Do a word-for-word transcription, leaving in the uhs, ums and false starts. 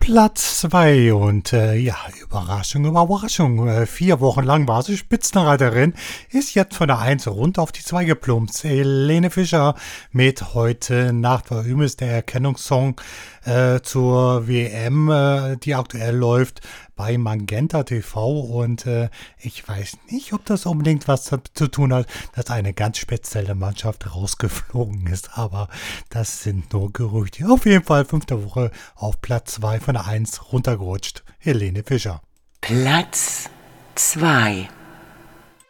Platz zwei und äh, ja, Überraschung, Überraschung. Äh, vier Wochen lang war sie Spitzenreiterin, ist jetzt von der eins rund auf die zwei geplumpst. Helene Fischer mit Heute Nacht war übrigens der Erkennungssong äh, zur W M, äh, die aktuell läuft bei Magenta T V und äh, ich weiß nicht, ob das unbedingt was damit zu tun hat, dass eine ganz spezielle Mannschaft rausgeflogen ist, aber das sind nur Gerüchte. Auf jeden Fall fünfte Woche auf Platz zwei von der eins runtergerutscht. Helene Fischer. Platz zwei.